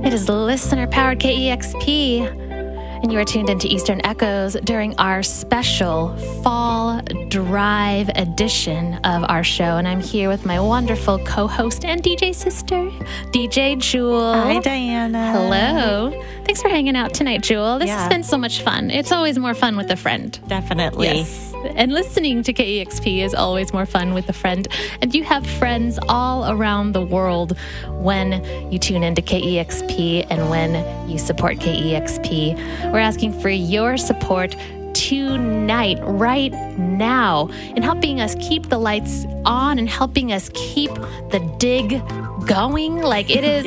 It is listener-powered KEXP, and you are tuned into Eastern Echoes during our special Fall Drive edition of our show. And I'm here with my wonderful co-host and DJ sister, DJ Jewel. Hi, Diana. Hello. Thanks for hanging out tonight, Jewel. This has been so much fun. It's always more fun with a friend. Definitely. Yes. And listening to KEXP is always more fun with a friend. And you have friends all around the world when you tune into KEXP and when you support KEXP. We're asking for your support tonight, right now, in helping us keep the lights on and helping us keep the dig going. Like it is,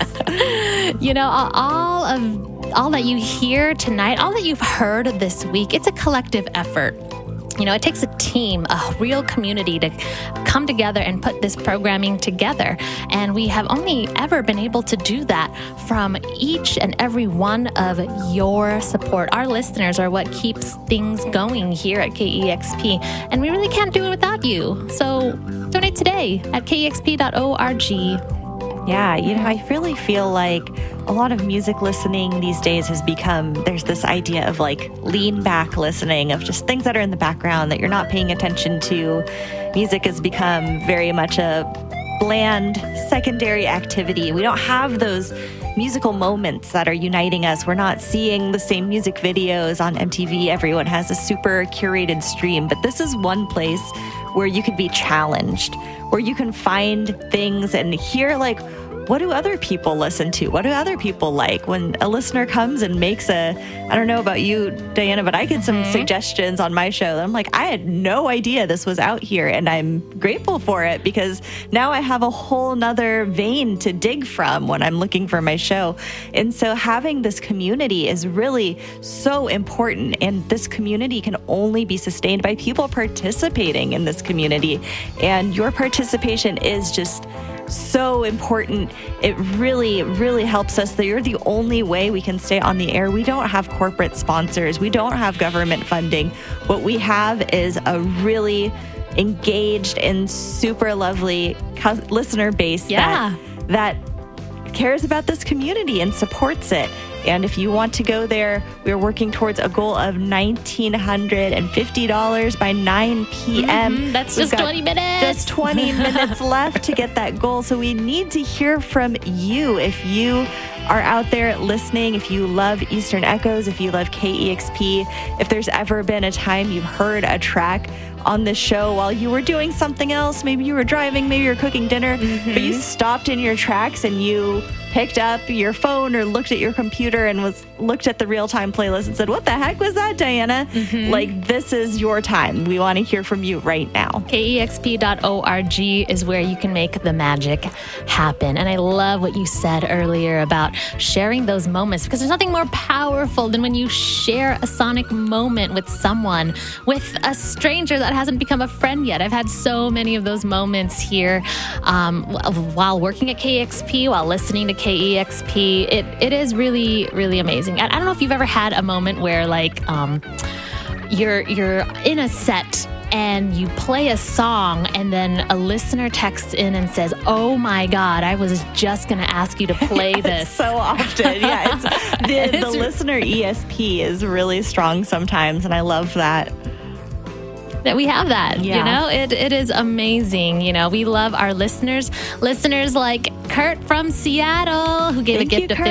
you know, all that you hear tonight, all that you've heard this week, it's a collective effort. You know, it takes a team, a real community to come together and put this programming together. And we have only ever been able to do that from each and every one of your support. Our listeners are what keeps things going here at KEXP. And we really can't do it without you. So donate today at kexp.org. Yeah, you know, I really feel like a lot of music listening these days has become, there's this idea of like lean back listening, of just things that are in the background that you're not paying attention to. Music has become very much a bland secondary activity. We don't have those musical moments that are uniting us. We're not seeing the same music videos on MTV. Everyone has a super curated stream, but this is one place where you could be challenged, where you can find things and hear like, what do other people listen to? What do other people like? When a listener comes and makes I don't know about you, Diana, but I get some suggestions on my show. I'm like, I had no idea this was out here, and I'm grateful for it because now I have a whole nother vein to dig from when I'm looking for my show. And so having this community is really so important, and this community can only be sustained by people participating in this community. And your participation is just so important. It really, really helps us that you're the only way we can stay on the air. We don't have corporate sponsors. We don't have government funding. What we have is a really engaged and super lovely listener base that cares about this community and supports it. And if you want to go there, we're working towards a goal of $1,950 by 9 p.m. That's just 20 minutes. Just 20 minutes left to get that goal. So we need to hear from you. If you are out there listening, if you love Eastern Echoes, if you love KEXP, if there's ever been a time you've heard a track on this show while you were doing something else, maybe you were driving, maybe you were cooking dinner, but you stopped in your tracks and you picked up your phone or looked at your computer and looked at the real-time playlist and said, what the heck was that, Diana? Like, this is your time. We want to hear from you right now. KEXP.org is where you can make the magic happen. And I love what you said earlier about sharing those moments, because there's nothing more powerful than when you share a sonic moment with someone, with a stranger that hasn't become a friend yet. I've had so many of those moments here while working at KEXP, while listening to KEXP. It is really, really amazing. I don't know if you've ever had a moment where like you're in a set and you play a song and then a listener texts in and says, oh my God, I was just going to ask you to play this. So often. Yeah. The listener ESP is really strong sometimes, and I love that. That we have that, yeah. You know, it is amazing. You know, we love our listeners like Kurt from Seattle, who gave a gift of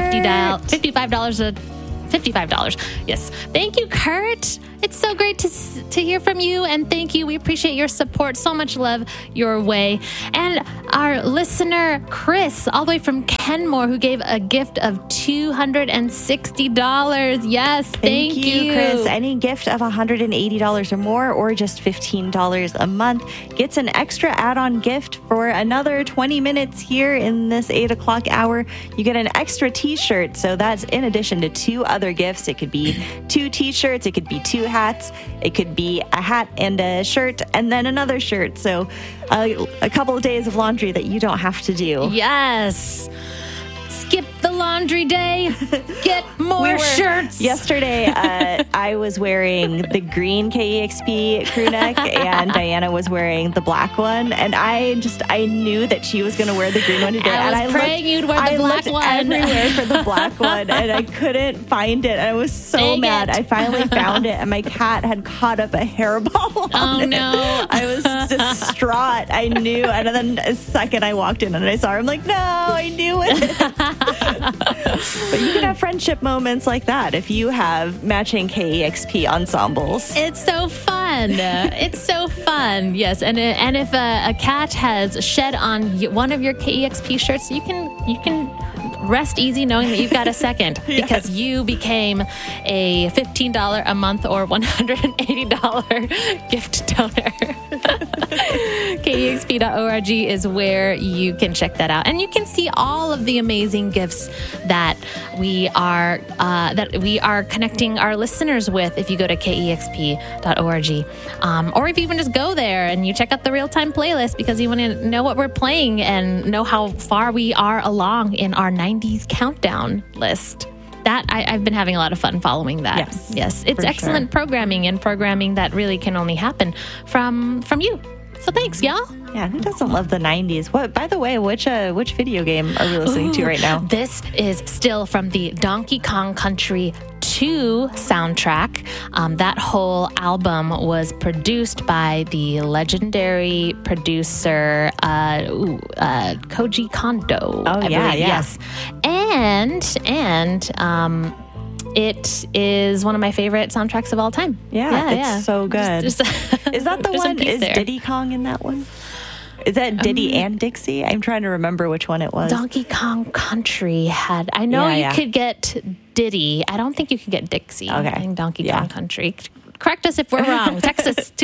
$55. Yes. Thank you, Kurt. It's so great to hear from you, and thank you. We appreciate your support. So much love your way. And our listener, Chris, all the way from Kenmore, who gave a gift of $260. Yes, thank you, Chris. Any gift of $180 or more, or just $15 a month, gets an extra add-on gift for another 20 minutes here in this 8 o'clock hour. You get an extra t-shirt. So that's in addition to 2 other gifts. It could be 2 t-shirts. It could be 2 hats. It could be a hat and a shirt and then another shirt. So a couple of days of laundry that you don't have to do. Yes. Skip the laundry laundry day. Get more shirts. Yesterday, I was wearing the green KEXP crew neck, and Diana was wearing the black one. And I knew that she was going to wear the green one today. I was praying you'd wear the black one. I looked everywhere for the black one, and I couldn't find it. I was so mad. I finally found it, and my cat had caught up a hairball on it. No. I was distraught. I knew. And then the second I walked in and I saw her, I'm like, no, I knew it. But you can have friendship moments like that if you have matching KEXP ensembles. It's so fun. It's so fun. Yes, and if a cat has shed on one of your KEXP shirts, you can rest easy knowing that you've got a second because you became a $15 a month or $180 gift donor. KEXP.org is where you can check that out, and you can see all of the amazing gifts that we are connecting our listeners with. If you go to KEXP.org, or if you even just go there and you check out the real-time playlist because you want to know what we're playing and know how far we are along in our 90s countdown list. That I've been having a lot of fun following that. Yes, it's excellent programming, and programming that really can only happen from you. So thanks, y'all. Yeah, who doesn't love the 90s? What? By the way, which video game are we listening to right now? This is still from the Donkey Kong Country 2 soundtrack. That whole album was produced by the legendary producer Koji Kondo. Oh, Yes. And it is one of my favorite soundtracks of all time. It's so good. Is that the one? Is there. Diddy Kong in that one? Is that Diddy and Dixie? I'm trying to remember which one it was. Donkey Kong Country had... I know you could get Diddy. I don't think you could get Dixie. Okay. I think Donkey Kong Country. Correct us if we're wrong. Text us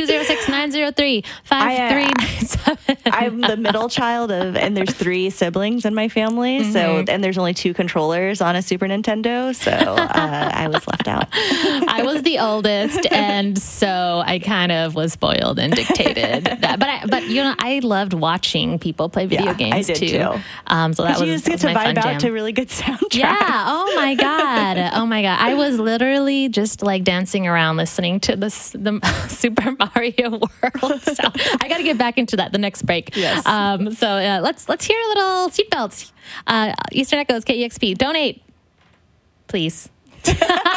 206-903-5397. I'm the middle child and there's 3 siblings in my family. So, and there's only 2 controllers on a Super Nintendo. So I was left out. I was the oldest, and so I kind of was spoiled and dictated that. But I loved watching people play video games I did too. So that was, you just get to my fun vibe jam. out to really good soundtracks. Yeah. Oh my god. I was literally just like dancing around listening to the Super Mario World. So I got to get back into that the next break. Yes. Let's hear a little seatbelts. Eastern Echoes, KEXP. Donate, please.